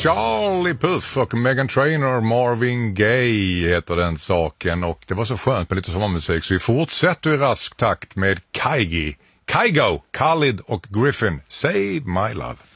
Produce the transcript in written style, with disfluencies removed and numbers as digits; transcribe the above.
Charlie Puth och Meghan Trainor, Marvin Gaye heter den saken, och det var så skönt med lite sommarmusik, så vi fortsätter i rask takt med Kygo, Khalid och Griffin, Save My Love.